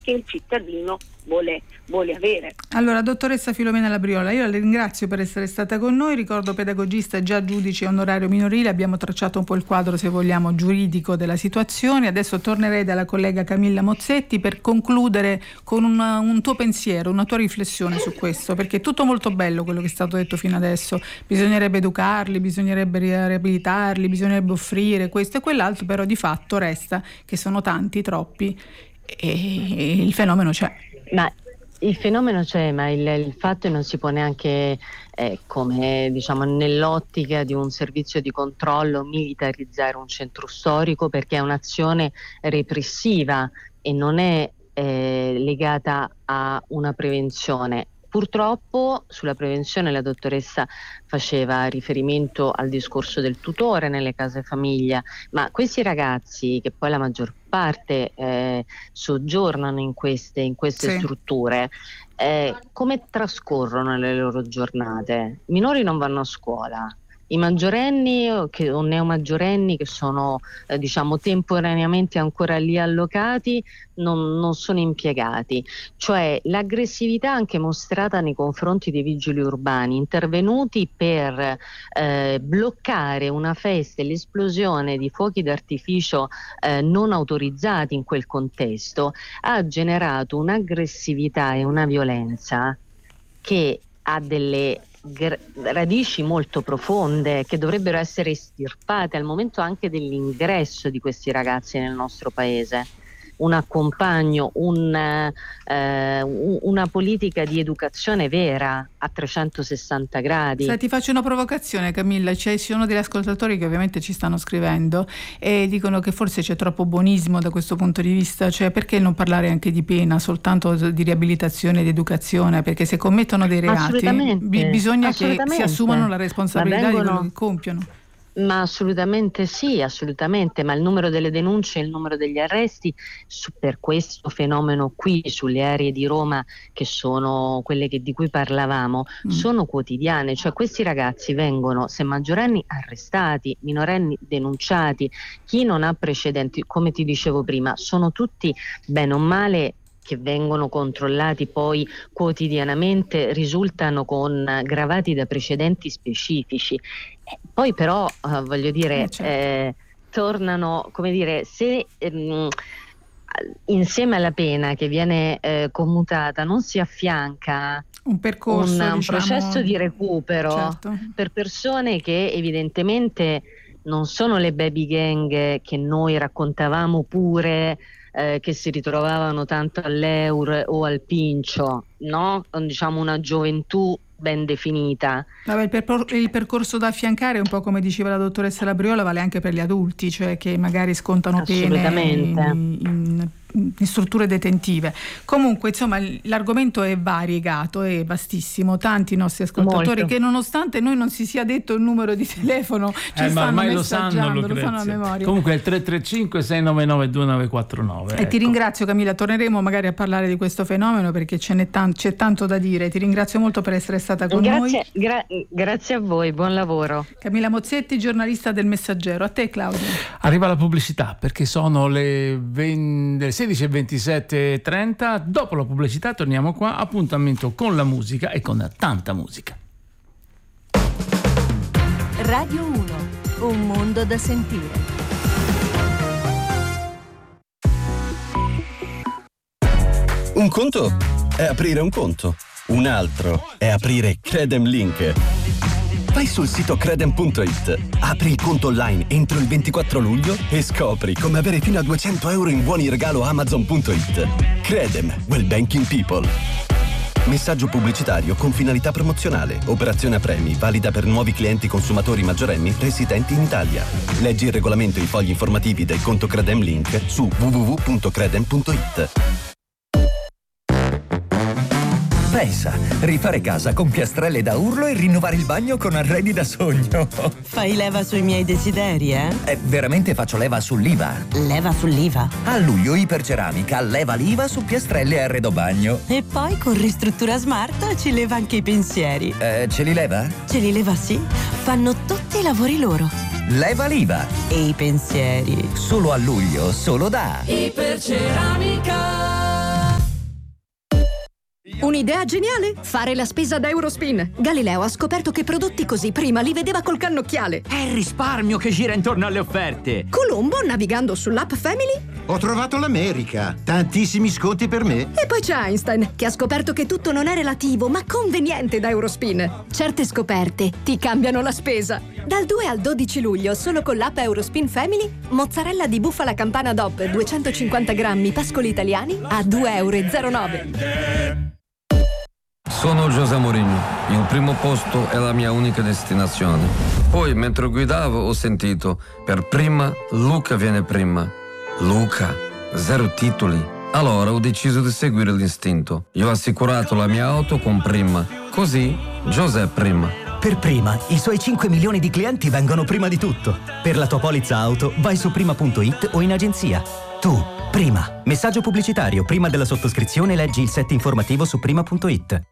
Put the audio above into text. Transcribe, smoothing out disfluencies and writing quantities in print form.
che il cittadino vuole avere. Allora, dottoressa Filomena Labriola, io la ringrazio per essere stata con noi. Ricordo pedagogista, già giudice onorario minorile, abbiamo tracciato un po' il quadro, se vogliamo, giuridico della situazione. Adesso tornerei dalla collega Camilla Mozzetti per concludere con un tuo pensiero, una tua riflessione su questo, perché è tutto molto bello quello che è stato detto fino adesso. Bisognerebbe educarli, bisognerebbe riabilitarli, bisognerebbe offrire questo e quell'altro, però di fatto resta che sono tanti, troppi, e il fenomeno c'è. Ma il fenomeno c'è, ma il fatto non si pone anche come, diciamo, nell'ottica di un servizio di controllo militarizzare un centro storico, perché è un'azione repressiva e non è legata a una prevenzione. Purtroppo sulla prevenzione la dottoressa faceva riferimento al discorso del tutore nelle case famiglia, ma questi ragazzi, che poi la maggior parte soggiornano in queste Sì. strutture, come trascorrono le loro giornate? I minori non vanno a scuola. I maggiorenni o neomaggiorenni che sono diciamo temporaneamente ancora lì allocati non sono impiegati, cioè l'aggressività anche mostrata nei confronti dei vigili urbani intervenuti per bloccare una festa e l'esplosione di fuochi d'artificio non autorizzati in quel contesto ha generato un'aggressività e una violenza che ha delle radici molto profonde che dovrebbero essere estirpate al momento anche dell'ingresso di questi ragazzi nel nostro paese. Un accompagno, una politica di educazione vera a 360 gradi. Ti faccio una provocazione, Camilla. Ci sono degli ascoltatori che ovviamente ci stanno scrivendo e dicono che forse c'è troppo buonismo da questo punto di vista, cioè perché non parlare anche di pena, soltanto di riabilitazione, di educazione, perché se commettono dei reati bisogna che si assumano la responsabilità di quello che compiono. Ma assolutamente sì, assolutamente, ma il numero delle denunce e il numero degli arresti per questo fenomeno qui sulle aree di Roma, che sono quelle di cui parlavamo, sono quotidiane, cioè questi ragazzi vengono, se maggiorenni, arrestati, minorenni denunciati, chi non ha precedenti, come ti dicevo prima, sono tutti bene o male che vengono controllati poi quotidianamente, risultano con gravati da precedenti specifici. Poi però voglio dire tornano, come dire, se insieme alla pena che viene commutata non si affianca un percorso, un processo di recupero, certo, per persone che evidentemente non sono le baby gang che noi raccontavamo pure, che si ritrovavano tanto all'Eur o al Pincio, no? Diciamo una gioventù ben definita. Vabbè, il percorso da affiancare, un po' come diceva la dottoressa Labriola, vale anche per gli adulti, cioè che magari scontano pene in strutture detentive. Comunque, insomma, l'argomento è variegato, è vastissimo. Tanti nostri ascoltatori che, nonostante noi non si sia detto il numero di telefono, ci stanno messaggiando, lo sanno a memoria. Comunque è il 335 699 2949. E ti ringrazio, Camilla, torneremo magari a parlare di questo fenomeno perché c'è tanto da dire. Ti ringrazio molto per essere stata con noi. Grazie a voi, buon lavoro. Camilla Mozzetti, giornalista del Messaggero. A te, Claudio. Arriva la pubblicità perché sono le 16:27:30. Dopo la pubblicità torniamo qua, appuntamento con la musica e con tanta musica. Radio 1, un mondo da sentire. Un conto è aprire un conto, un altro è aprire Credem Link. Vai sul sito credem.it, apri il conto online entro il 24 luglio e scopri come avere fino a 200 euro in buoni regalo Amazon.it. Credem, well banking people. Messaggio pubblicitario con finalità promozionale. Operazione a premi, valida per nuovi clienti consumatori maggiorenni residenti in Italia. Leggi il regolamento e i fogli informativi del conto Credem Link su www.credem.it. Pensa, rifare casa con piastrelle da urlo e rinnovare il bagno con arredi da sogno. Fai leva sui miei desideri, eh? Veramente faccio leva sull'IVA. Leva sull'IVA? A luglio Iperceramica leva l'IVA su piastrelle e arredo bagno. E poi con Ristruttura Smart ci leva anche i pensieri. Ce li leva? Ce li leva, sì. Fanno tutti i lavori loro. Leva l'IVA. E i pensieri. Solo a luglio, solo da Iperceramica. Un'idea geniale? Fare la spesa da Eurospin. Galileo ha scoperto che prodotti così prima li vedeva col cannocchiale. È il risparmio che gira intorno alle offerte. Colombo, navigando sull'app Family, ho trovato l'America. Tantissimi sconti per me. E poi c'è Einstein, che ha scoperto che tutto non è relativo, ma conveniente da Eurospin. Certe scoperte ti cambiano la spesa. Dal 2 al 12 luglio, solo con l'app Eurospin Family, mozzarella di bufala campana DOP 250 grammi pascoli italiani a €2,09. Sono José Mourinho. Il primo posto è la mia unica destinazione. Poi, mentre guidavo, ho sentito: per prima, Luca viene prima. Luca, 0 titoli. Allora ho deciso di seguire l'istinto. Io ho assicurato la mia auto con Prima. Così, José prima. Per Prima, i suoi 5 milioni di clienti vengono prima di tutto. Per la tua polizza auto, vai su prima.it o in agenzia. Tu, Prima. Messaggio pubblicitario. Prima della sottoscrizione leggi il set informativo su prima.it.